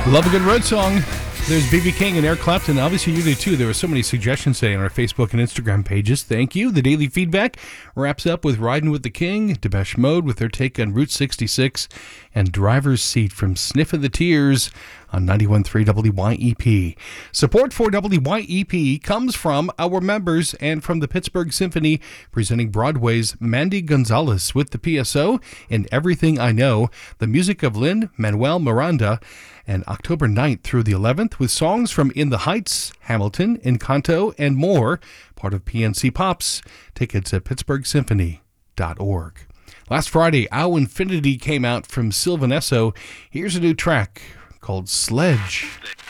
Love a good road song. There's B.B. King and Eric Clapton. Obviously, you do too. There were so many suggestions today on our Facebook and Instagram pages. Thank you. The daily feedback wraps up with Riding with the King, Depeche Mode with their take on Route 66, and Driver's Seat from Sniff of the Tears on 91.3 WYEP. Support for WYEP comes from our members and from the Pittsburgh Symphony, presenting Broadway's Mandy Gonzalez with the PSO in Everything I Know, the music of Lin-Manuel Miranda, and October 9th through the 11th with songs from In the Heights, Hamilton, Encanto, and more, part of PNC Pops. Tickets at pittsburghsymphony.org. Last Friday, Ow Infinity came out from Sylvan Esso. Here's a new track called Sledge.